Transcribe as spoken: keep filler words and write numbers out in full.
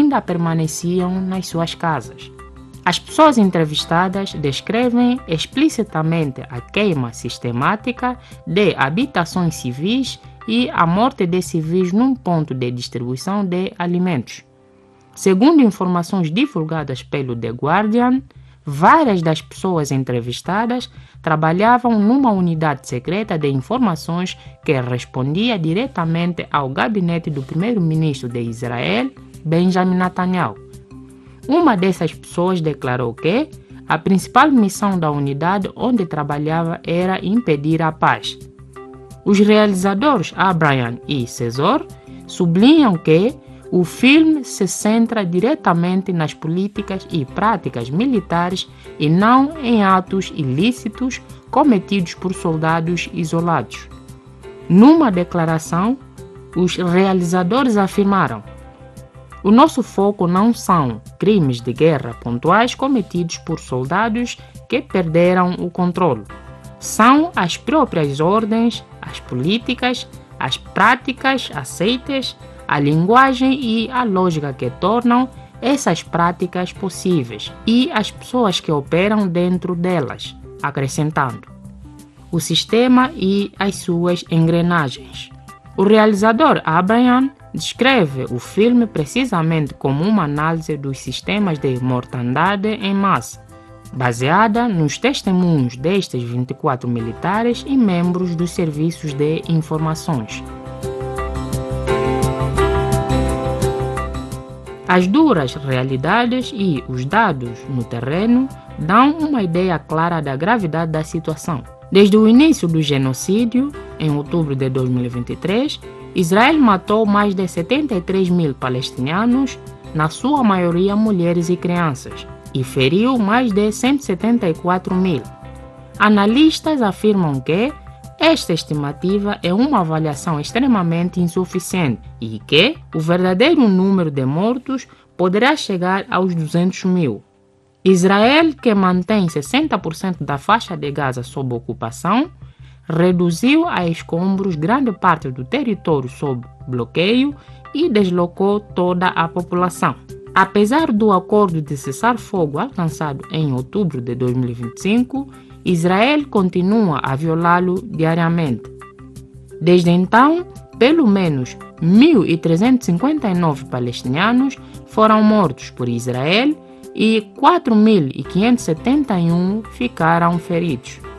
ainda permaneciam nas suas casas. As pessoas entrevistadas descrevem explicitamente a queima sistemática de habitações civis e a morte de civis num ponto de distribuição de alimentos. Segundo informações divulgadas pelo The Guardian, várias das pessoas entrevistadas trabalhavam numa unidade secreta de informações que respondia diretamente ao gabinete do primeiro-ministro de Israel, Benjamin Netanyahu. Uma dessas pessoas declarou que a principal missão da unidade onde trabalhava era impedir a paz. Os realizadores Abraham e Cesar sublinham que o filme se centra diretamente nas políticas e práticas militares e não em atos ilícitos cometidos por soldados isolados. Numa declaração, os realizadores afirmaram: "O nosso foco não são crimes de guerra pontuais cometidos por soldados que perderam o controle. São as próprias ordens, as políticas, as práticas aceitas, a linguagem e a lógica que tornam essas práticas possíveis e as pessoas que operam dentro delas", acrescentando: "o sistema e as suas engrenagens". O realizador Abraham descreve o filme precisamente como uma análise dos sistemas de mortandade em massa, baseada nos testemunhos destes vinte e quatro militares e membros dos serviços de informações. As duras realidades e os dados no terreno dão uma ideia clara da gravidade da situação. Desde o início do genocídio, em outubro de dois mil e vinte e três, Israel matou mais de setenta e três mil palestinianos, na sua maioria mulheres e crianças, e feriu mais de cento e setenta e quatro mil. Analistas afirmam que esta estimativa é uma avaliação extremamente insuficiente e que o verdadeiro número de mortos poderá chegar aos duzentos mil. Israel, que mantém sessenta por cento da faixa de Gaza sob ocupação, reduziu a escombros grande parte do território sob bloqueio e deslocou toda a população. Apesar do acordo de cessar-fogo alcançado em outubro de dois mil e vinte e cinco, Israel continua a violá-lo diariamente. Desde então, pelo menos mil trezentos e cinquenta e nove palestinianos foram mortos por Israel e quatro mil quinhentos e setenta e um ficaram feridos.